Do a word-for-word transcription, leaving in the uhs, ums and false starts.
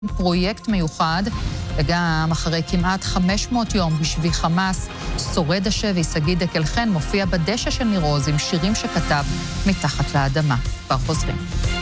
פרויקט מיוחד, וגם אחרי כמעט חמש מאות יום בשבי חמאס, שורד השבי שגיא דקל חן מופיע בדשא של ניר עוז עם שירים שכתב מתחת לאדמה. כבר חוזרים.